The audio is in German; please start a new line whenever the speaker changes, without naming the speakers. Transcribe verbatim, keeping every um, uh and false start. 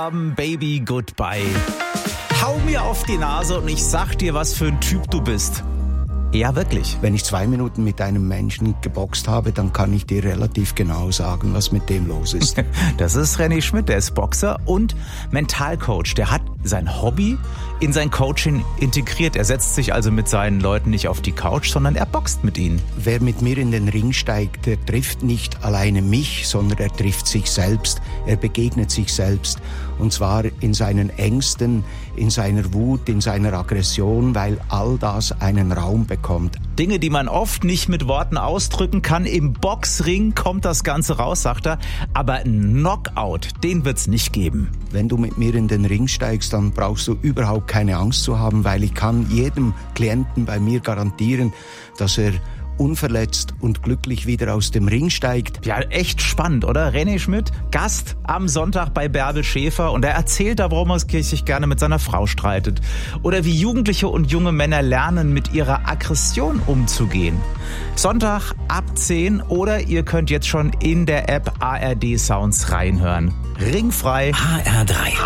Um, Baby, goodbye. Hau mir auf die Nase und ich sag dir, was für ein Typ du bist. Ja, wirklich.
Wenn ich zwei Minuten mit einem Menschen geboxt habe, dann kann ich dir relativ genau sagen, was mit dem los ist.
Das ist René Schmidt, der ist Boxer und Mentalcoach. Der hat sein Hobby in sein Coaching integriert. Er setzt sich also mit seinen Leuten nicht auf die Couch, sondern er boxt mit ihnen.
Wer mit mir in den Ring steigt, der trifft nicht alleine mich, sondern er trifft sich selbst. Er begegnet sich selbst. Und zwar in seinen Ängsten, in seiner Wut, in seiner Aggression, weil all das einen Raum bekommt.
Dinge, die man oft nicht mit Worten ausdrücken kann. Im Boxring kommt das Ganze raus, sagt er. Aber ein Knockout, den wird's nicht geben.
Wenn du mit mir in den Ring steigst, dann brauchst du überhaupt keine Angst zu haben, weil ich kann jedem Klienten bei mir garantieren, dass er unverletzt und glücklich wieder aus dem Ring steigt.
Ja, echt spannend, oder? René Schmidt, Gast am Sonntag bei Bärbel Schäfer und er erzählt da, warum er sich gerne mit seiner Frau streitet. Oder wie Jugendliche und junge Männer lernen, mit ihrer Aggression umzugehen. Sonntag ab zehn oder ihr könnt jetzt schon in der App A R D Sounds reinhören. Ringfrei.
H R drei.